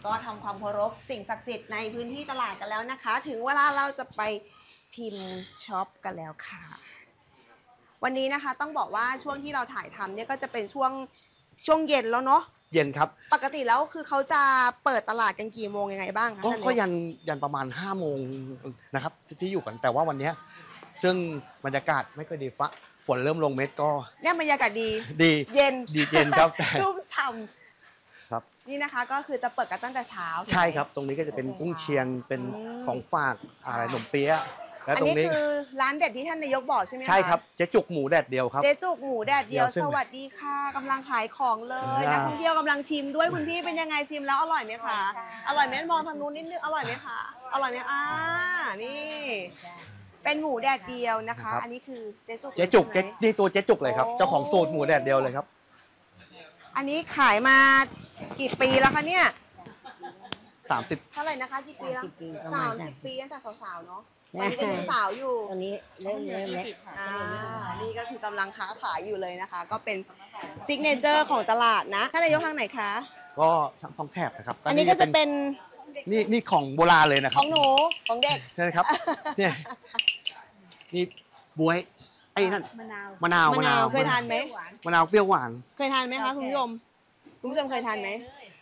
ก็ทำความเคารพสิ่งศักดิ์สิทธิ์ในพื้นที่ตลาดกันแล้วนะคะ ถึงเวลาเราจะไปชิมช็อปกันแล้วค่ะ วันนี้นะคะต้องบอกว่าช่วงที่เราถ่ายทำเนี่ยก็จะเป็นช่วงเย็นแล้วเนาะเย็นครับปกติแล้วคือเขาจะเปิดตลาดกันกี่โมงยังไงบ้างคะก็ยันประมาณ5 โมงนะครับที่อยู่กันแต่ว่าวันนี้ซึ่งบรรยากาศไม่ค่อยดีฝนเริ่มลงเม็ดก็เนี่ยบรรยากาศดีเย็นครับชุ่มฉ่ำครับนี่นะคะก็คือจะเปิดกันตั้งแต่เช้าใช่ครับตรงนี้ก็จะเป็นกุ้งเชียงเป็นของฝากอะไรขนมเปี๊ยะและตรงนี้คือร้านเด็ดที่ท่านนายกบอกใช่ไหมคะใช่ครับเจ๊จุกหมูแดดเดียวครับเจ๊จุกหมูแดดเดียวสวัสดีค่ะกำลังขายของเลยนักท่องเที่ยวกำลังชิมด้วยคุณพี่เป็นยังไงชิมแล้วอร่อยไหมคะอร่อยไหมมองทางนู้นนิดนึงอร่อยไหมคะอร่อยไหมนี่เป็นหมูแดดเดียวนะคะอันนี้คือเจ๊จุกนี่ตัวเจ๊จุกเลยครับเจ้าของสูตรหมูแดดเดียวเลยครับอันนี้ขายมากี่ปีแล้วคะเนี่ย 30 เท่าไหร่นะคะกี่ปีแล้ว30 ปีตั้งแต่สาวๆเนาะตอนนี้ก็ยังสาวอยู่ตอนนี้เริ่มแล้วนี่ก็คือกำลังค้าขายอยู่เลยนะคะก็เป็นซิกเนเจอร์ของตลาดนะท่านนายกทางไหนคะก็ทั้งแถบนะครับอันนี้ก็จะเป็นนี่ของโบราณเลยนะครับของหนูของเด็กใช่ครับเนี่ยนี่บวยไอ้นั่นมะนาวเคยทานไหมมะนาวเปรี้ยวหวานเคยทานไหมคะคุณผู้ชมเคยทานไหม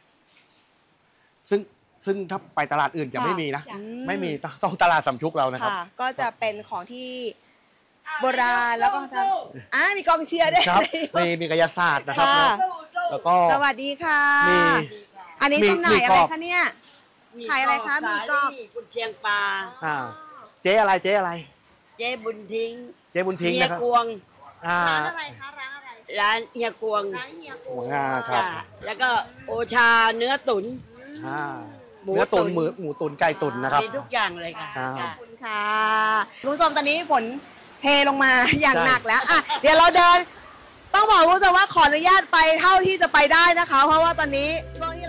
ซึ่งถ้าไปตลาดอื่นจะไม่มีนะไม่มีต้องตลาดสำชุกเรานะครับก็จะเป็นของที่โบราณแล้วก็มีกองเชียร์ด้วยครับมีกายศาสตร์นะครับแล้วก็สวัสดีค่ะอันนี้จำหน่ายอะไรคะเนี่ยขายอะไรคะมีกอบกุนเชียงปลาเจ๊อะไรเจ๊บุญทิ้งเฮียกวงร้านอะไรคะร้านเฮียกวงครับแล้วก็โอชาเนื้อตุ๋นเนื้อตุ๋นหมูตุ๋นไก่ตุ๋นนะครับมีทุกอย่างเลยค่ะขอบคุณค่ะคุณผู้ชมตอนนี้ฝนเทลงมาอย่างหนักแล้วเดี๋ยวเราเดินต้องบอกคุณผู้ชมว่าขออนุญาตไปเท่าที่จะไปได้นะคะเพราะว่าตอนนี้ช่วงที่